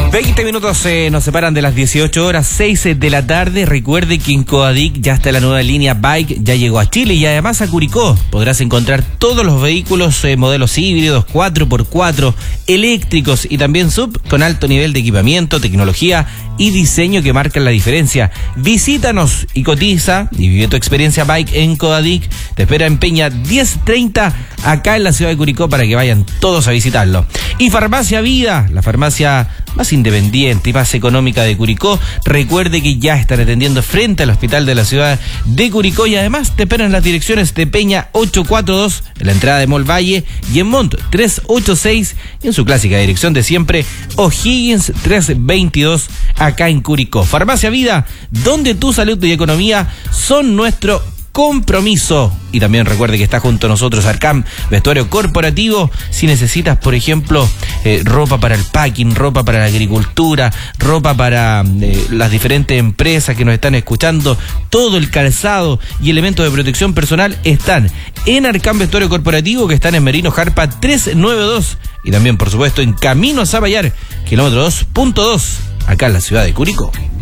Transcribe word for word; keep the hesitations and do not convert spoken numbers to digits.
veinte minutos eh, nos separan de las dieciocho horas, seis de la tarde. Recuerde que en Coadic ya está la nueva línea Bike, ya llegó a Chile y además a Curicó. Podrás encontrar todos los vehículos, eh, modelos híbridos, cuatro por cuatro, eléctricos y también sub con alto nivel de equipamiento, tecnología y diseño que marcan la diferencia. Visítanos y cotiza y vive tu experiencia Bike en Coadic. Te espera en Peña diez treinta acá en la ciudad de Curicó para que vayan todos a visitarlo. Y Farmacia Vida, la farmacia más independiente y más económica de Curicó. Recuerde que ya están atendiendo frente al hospital de la ciudad de Curicó y además te esperan las direcciones de Peña ochocientos cuarenta y dos en la entrada de Mall Valle y en Montt trescientos ochenta y seis y en su clásica dirección de siempre O'Higgins trescientos veintidós acá en Curicó. Farmacia Vida, donde tu salud y economía son nuestro compromiso. Y también recuerde que está junto a nosotros Arcam, vestuario corporativo. Si necesitas, por ejemplo, eh, ropa para el packing, ropa para la agricultura, ropa para eh, las diferentes empresas que nos están escuchando, todo el calzado y elementos de protección personal están en Arcam Vestuario Corporativo, que están en Merino Jarpa trescientos noventa y dos y también, por supuesto, en Camino a Zapallar, kilómetro dos punto dos, acá en la ciudad de Curicó.